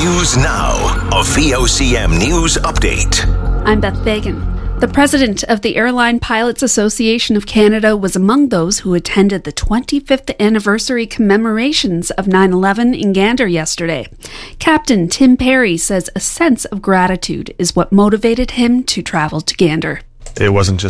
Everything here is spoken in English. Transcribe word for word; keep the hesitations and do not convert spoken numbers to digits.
News Now, a V O C M News Update. I'm Beth Fagan. The president of the Airline Pilots Association of Canada was among those who attended the twenty-fifth anniversary commemorations of nine eleven in Gander yesterday. Captain Tim Perry says a sense of gratitude is what motivated him to travel to Gander. It wasn't just